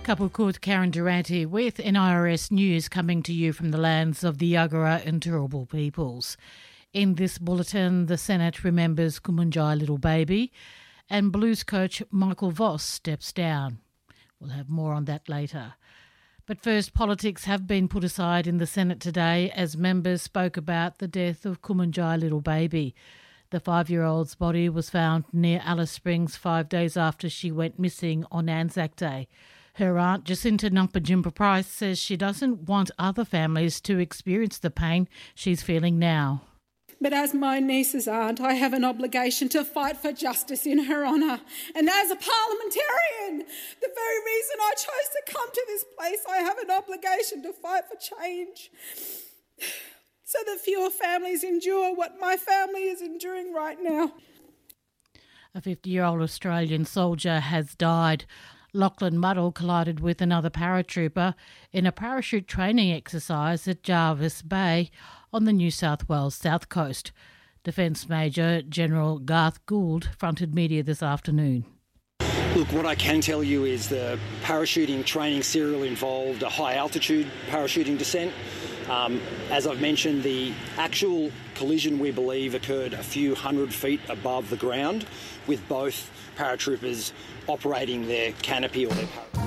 Kapukut Karen Durante with NIRS News coming to you from the lands of the Yagara and Turrbal peoples. In this bulletin, the Senate remembers Kumanjai Little Baby and Blues coach Michael Voss steps down. We'll have more on that later. But first, politics have been put aside in the Senate today as members spoke about the death of Kumanjai Little Baby. The 5-year-old's body was found near Alice Springs 5 days after she went missing on Anzac Day. Her aunt, Jacinta Numpajimpa Price, says she doesn't want other families to experience the pain she's feeling now. But as my niece's aunt, I have an obligation to fight for justice in her honour. And as a parliamentarian, the very reason I chose to come to this place, I have an obligation to fight for change. So that fewer families endure what my family is enduring right now. A 50-year-old Australian soldier has died. Lachlan Muddle collided with another paratrooper in a parachute training exercise at Jervis Bay on the New South Wales south coast. Defence Major General Garth Gould fronted media this afternoon. Look, what I can tell you is the parachuting training serial involved a high-altitude parachuting descent. As I've mentioned, the actual collision, we believe, occurred a few hundred feet above the ground, with both paratroopers operating their canopy or their